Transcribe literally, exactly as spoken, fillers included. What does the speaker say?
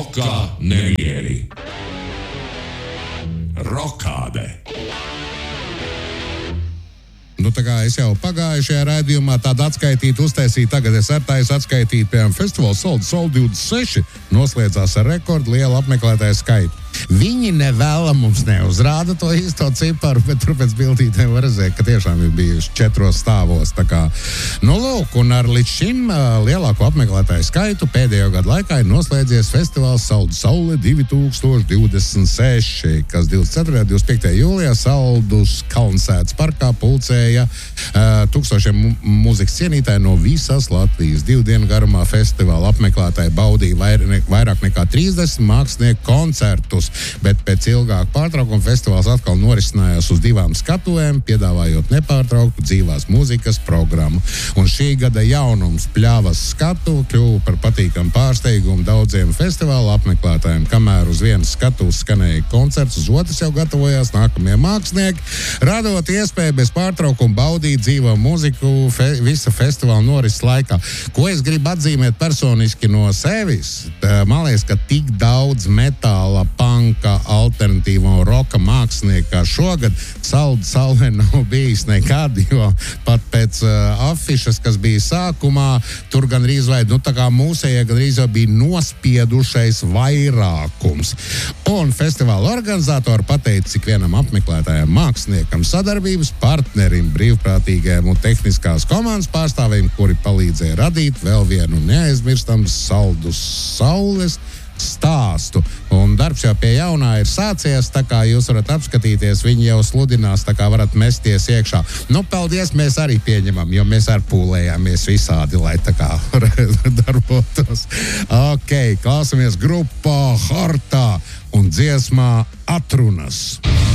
Roka nevieri. Rokāde. Nu, tā kā es jau pagājušajā raidījumā tādu atskaitītu uztaisīju, tagad es ar taisu atskaitīt, piemēram, festivāls Sold Sold divdesmit seši noslēdzās ar rekordu lielu apmeklētāju skaitu. Viņi nevēla mums neuzrāda to īsto ciparu, bet tur pēc bildītēm var redzēt, ka tiešām ir bijuši četros stāvos. Tā kā, nu, lūk, un ar līdz šim uh, lielāko apmeklētāju skaitu pēdējo gadu laikā ir noslēdzies festivāls Saldu Saule divi tūkstoši divdesmit seši, kas divdesmit ceturtajā un divdesmit piektajā jūlijā Saldus Kalnsētas parkā pulcēja uh, tūkstošiem mu mūzikas cienītāju no visas Latvijas. Divu dienu garumā festivāla apmeklētāji baudīja vair ne vairāk nekā trīsdesmit mākslinieku koncertus. Bet pēc ilgāka pārtraukuma festivāls atkal norisinājās uz divām skatuvēm, piedāvājot nepārtrauktu dzīvās mūzikas programmu. Un šī gada jaunums Pļavas skatu kļuva par patīkamu pārsteigumu daudziem festivāla apmeklētājiem, kamēr uz vienas skatuves skanēja koncerts, uz otras jau gatavojās nākamie mākslinieki, radot iespēju bez pārtraukuma baudīt dzīvo mūziku fe visa festivāla norises laikā. Ko es gribu atzīmēt personiski no sevis? Man liekas, ka tik daudz metāla, panka, alternatīva un roka mākslinieka šogad Saldu Saulē nav bijis nekad, jo pat pēc uh, afišas, kas bija sākumā, tur gandrīz vai, nu tā kā mūsējie gandrīz jau bija nospiedušais vairākums. Un festivāla organizatori pateica, cik vienam apmeklētājam māksliniekam, sadarbības partnerim, brīvprātīgajiem un tehniskās komandas pārstāvjiem, kuri palīdzēja radīt vēl vienu neaizmirstams Saldus Saules stāstu. Un darbs jau pie jaunā ir sācies, tā kā jūs varat apskatīties, viņi jau sludinās, tā kā varat mesties iekšā. Nu, paldies, mēs arī pieņemam, jo mēs ar pūlējāmies visādi, lai tā kā darbotos. Ok, klausamies grupā Hartā un dziesmā Atrunas.